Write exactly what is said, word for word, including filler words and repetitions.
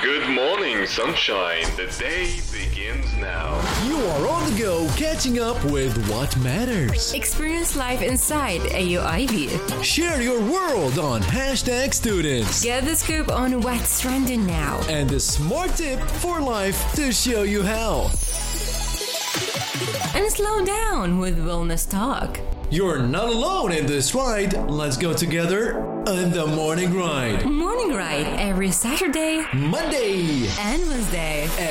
Good morning, sunshine. The day begins now. You are on the go, catching up with what matters. Experience life inside A U I V. Share your world on hashtag students. Get the scoop on what's trending now. And the smart tip for life to show you how. And slow down with Wellness Talk. You're not alone in this ride. Let's go together on the morning ride. Morning ride every Saturday, Monday, and Wednesday.